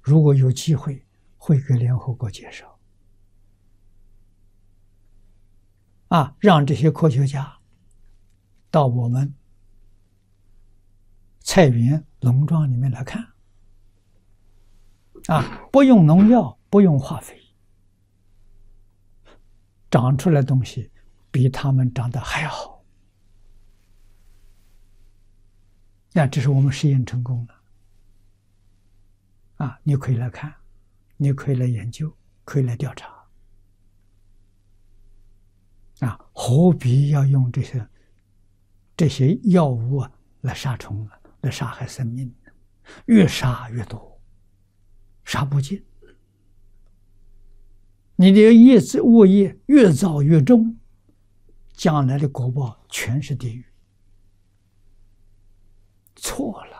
如果有机会，会给联合国介绍，让这些科学家到我们菜园农庄里面来看，不用农药，不用化肥，长出来的东西比他们长得还好。这是我们实验成功了。你可以来看，你可以来研究，可以来调查。何必要用这些药物来杀虫来杀害生命呢？越杀越多，杀不尽。你的恶业越造越重，将来的果报全是地狱。错了。